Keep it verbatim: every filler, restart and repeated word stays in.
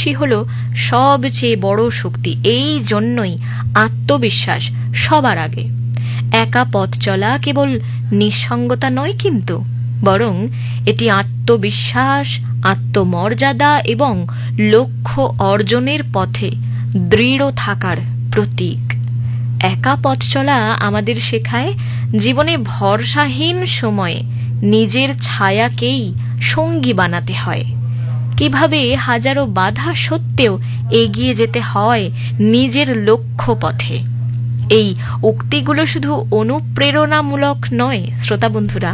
খুশি হলো সবচেয়ে বড় শক্তি। এই জন্যই আত্মবিশ্বাস সবার আগে। একা পথ চলা কেবল নিঃসঙ্গতা নয় কিন্তু, বরং এটি আত্মবিশ্বাস, আত্মমর্যাদা এবং লক্ষ্য অর্জনের পথে দৃঢ় থাকার প্রতীক। একা পথ চলা আমাদের শেখায় জীবনে ভরসাহীন সময়ে নিজের ছায়াকেই সঙ্গী বানাতে হয়, কিভাবে হাজারো বাধা সত্ত্বেও এগিয়ে যেতে হয় নিজের লক্ষ্য পথে। এই উক্তিগুলো শুধু অনুপ্রেরণামূলক নয় শ্রোতা বন্ধুরা,